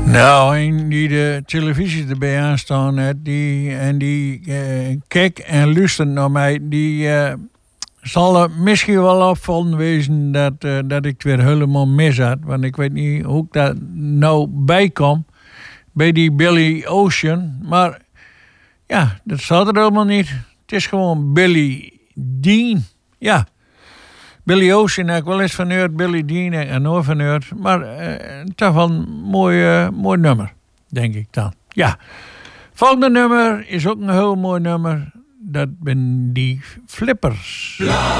Nou, en die de televisie erbij aanstaan heeft, die kijkt en luistert naar mij, die zal er misschien wel opvallen wezen dat ik het weer helemaal mis had. Want ik weet niet hoe ik daar nou bij kom, bij die Billy Ocean. Maar ja, dat staat er helemaal niet. Het is gewoon Billy Dean. Ja. Billy Ocean heb ik wel eens van gehoord, Billy Dean heb ik nooit van gehoord. Maar toch wel een mooi nummer, denk ik dan. Ja. Volgende nummer is ook een heel mooi nummer. Dat ben die Flippers.